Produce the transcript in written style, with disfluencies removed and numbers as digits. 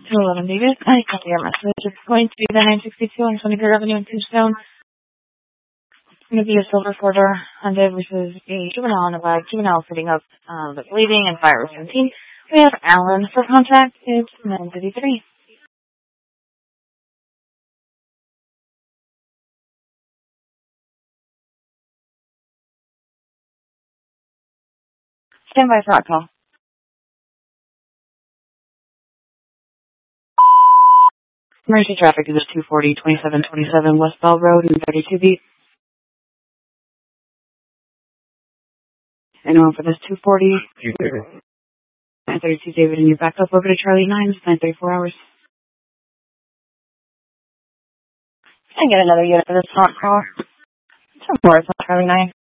211 David. I copy your message. It's going to be the 962 on Sunnybrook Avenue in Tombstone. It's going to be a silver four-door Hyundai versus a juvenile on a bag. Juvenile sitting up, but bleeding and fire 17. We have Alan for contact. It's 953. Stand by for hot call. Emergency traffic is 240, 2727 West Bell Road and 32 beat. Anyone for this 240? 932 David, and you're back up over to Charlie 9, 934 hours. I get another unit for this hot call. Some more, it's on Charlie 9.